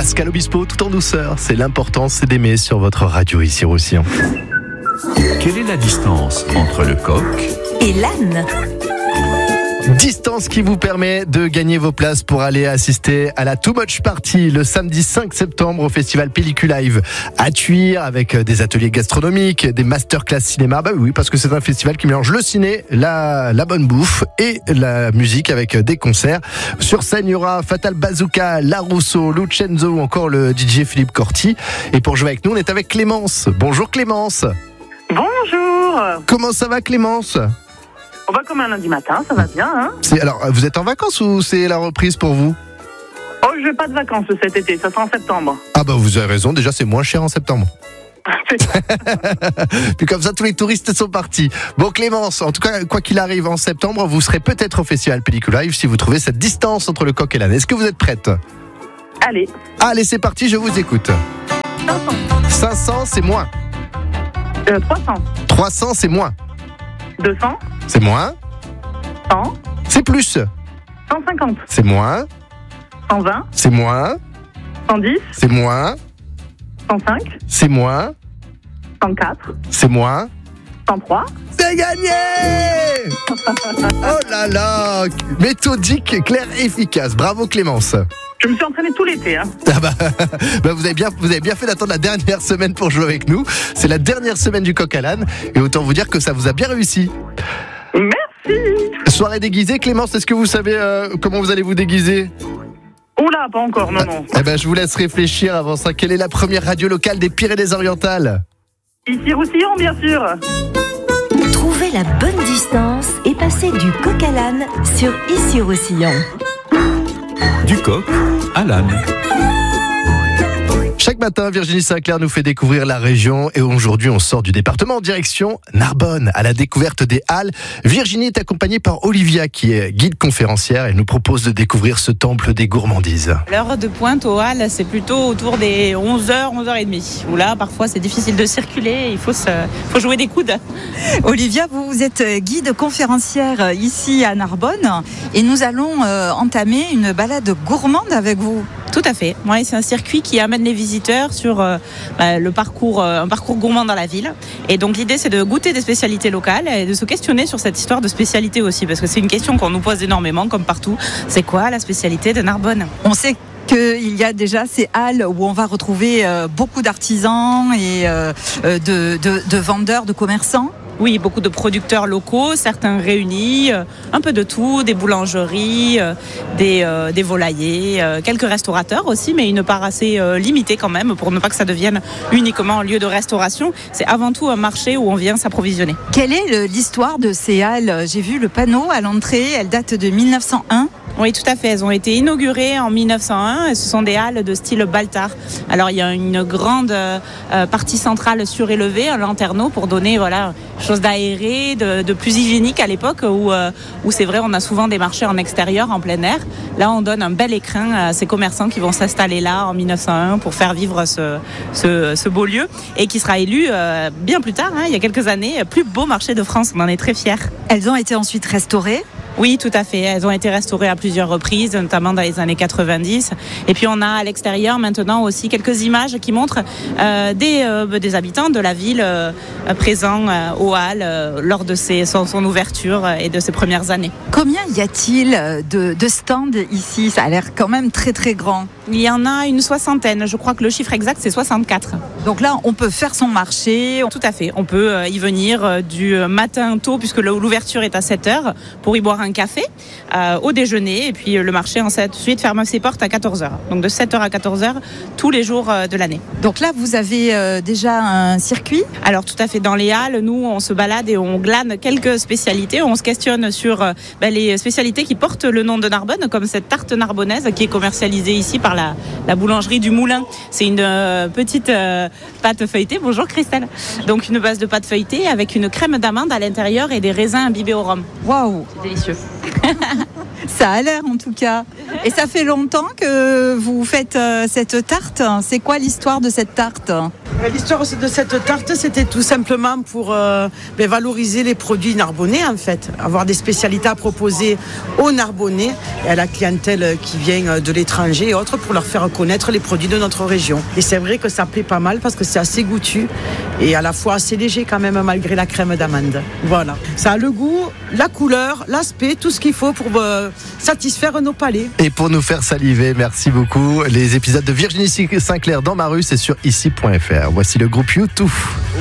Pascal Obispo, tout en douceur. C'est l'important, c'est d'aimer sur votre radio ici Roussillon. Quelle est la distance entre le coq et l'âne? Distance qui vous permet de gagner vos places pour aller assister à la Too Much Party le samedi 5 septembre au festival Pelliculive à Thuir avec des ateliers gastronomiques, des masterclass cinéma. Bah oui, parce que c'est un festival qui mélange le ciné, la bonne bouffe et la musique avec des concerts. Sur scène, il y aura Fatal Bazooka, La Rousseau, Lucenzo ou encore le DJ Philippe Corti. Et pour jouer avec nous, on est avec Clémence. Bonjour Clémence. Bonjour. Comment ça va Clémence ? On va comme un lundi matin, ça va bien, hein? Alors, vous êtes en vacances ou c'est la reprise pour vous? Oh, je n'ai pas de vacances cet été, ça sera en septembre. Ah bah vous avez raison, déjà c'est moins cher en septembre. Puis comme ça, tous les touristes sont partis. Bon Clémence, en tout cas, quoi qu'il arrive en septembre, vous serez peut-être au festival Pelliculive si vous trouvez cette distance entre le coq et l'âne. Est-ce que vous êtes prête? Allez, c'est parti, je vous écoute. 500, c'est moins. 300. 300, c'est moins. 200. C'est moins. 100. C'est plus. 150. C'est moins. 120. C'est moins. 110. C'est moins. 105. C'est moins. 104. C'est moins. 103. C'est gagné! Oh là là! Méthodique, claire et efficace. Bravo Clémence. Je me suis entraînée tout l'été, hein. Ah bah, vous avez bien fait d'attendre la dernière semaine pour jouer avec nous. C'est la dernière semaine du coq à l'âne. Et autant vous dire que ça vous a bien réussi. Merci. Soirée déguisée, Clémence, est-ce que vous savez comment vous allez vous déguiser? Oula, pas encore, non. Eh ben, je vous laisse réfléchir avant ça. Quelle est la première radio locale des Pyrénées-Orientales? Ici Roussillon, bien sûr. Trouvez la bonne distance et passez du coq à l'âne sur Ici Roussillon. Du coq à l'âne. Chaque matin, Virginie Sinclair nous fait découvrir la région et aujourd'hui, on sort du département en direction Narbonne, à la découverte des Halles. Virginie est accompagnée par Olivia qui est guide conférencière et nous propose de découvrir ce temple des gourmandises. L'heure de pointe aux Halles, c'est plutôt autour des 11h, 11h30, où là, parfois, c'est difficile de circuler, il faut jouer des coudes. Olivia, vous êtes guide conférencière ici à Narbonne et nous allons entamer une balade gourmande avec vous. Tout à fait. Ouais, c'est un circuit qui amène les visiteurs sur un parcours gourmand dans la ville. Et donc l'idée, c'est de goûter des spécialités locales et de se questionner sur cette histoire de spécialité aussi, parce que c'est une question qu'on nous pose énormément, comme partout. C'est quoi la spécialité de Narbonne ? On sait qu'il y a déjà ces halles où on va retrouver beaucoup d'artisans et de vendeurs, de commerçants. Oui, beaucoup de producteurs locaux, certains réunis, un peu de tout, des boulangeries, des volaillers, quelques restaurateurs aussi, mais une part assez limitée quand même pour ne pas que ça devienne uniquement un lieu de restauration. C'est avant tout un marché où on vient s'approvisionner. Quelle est l'histoire de ces halles ? J'ai vu le panneau à l'entrée, elle date de 1901. Oui, tout à fait. Elles ont été inaugurées en 1901 et ce sont des halles de style Baltard. Alors, il y a une grande partie centrale surélevée, un lanterneau pour donner chose d'aéré, de plus hygiénique à l'époque où c'est vrai, on a souvent des marchés en extérieur, en plein air. Là, on donne un bel écrin à ces commerçants qui vont s'installer là en 1901 pour faire vivre ce beau lieu et qui sera élu bien plus tard, il y a quelques années, plus beau marché de France. On en est très fiers. Elles ont été ensuite restaurées. Oui, tout à fait. Elles ont été restaurées à plusieurs reprises, notamment dans les années 90. Et puis on a à l'extérieur maintenant aussi quelques images qui montrent des habitants de la ville présents aux Halles lors de son ouverture et de ses premières années. Combien y a-t-il de stands ici ? Ça a l'air quand même très très grand. Il y en a une soixantaine. Je crois que le chiffre exact, c'est 64. Donc là, on peut faire son marché. Tout à fait. On peut y venir du matin tôt, puisque l'ouverture est à 7h, pour y boire un café au déjeuner. Et puis le marché ensuite ferme ses portes à 14h. Donc de 7h à 14h, tous les jours de l'année. Donc là, vous avez déjà un circuit ? Alors tout à fait. Dans les Halles, nous, on se balade et on glane quelques spécialités. On se questionne sur les spécialités qui portent le nom de Narbonne, comme cette tarte narbonnaise qui est commercialisée ici par la boulangerie du Moulin. C'est une petite pâte feuilletée. Bonjour Christelle. Donc une base de pâte feuilletée avec une crème d'amande à l'intérieur et des raisins imbibés au rhum. Waouh, c'est délicieux. Ça a l'air en tout cas. Et ça fait longtemps que vous faites cette tarte. C'est quoi l'histoire de cette tarte ? L'histoire de cette tarte, c'était tout simplement pour valoriser les produits narbonnais, en fait. Avoir des spécialités à proposer aux Narbonnais et à la clientèle qui vient de l'étranger et autres pour leur faire connaître les produits de notre région. Et c'est vrai que ça plaît pas mal parce que c'est assez goûtu et à la fois assez léger quand même malgré la crème d'amande. Voilà. Ça a le goût, la couleur, l'aspect, tout ce qu'il faut pour satisfaire nos palais. Et pour nous faire saliver, merci beaucoup. Les épisodes de Virginie Sinclair dans ma rue, c'est sur ici.fr. Voici le groupe U2.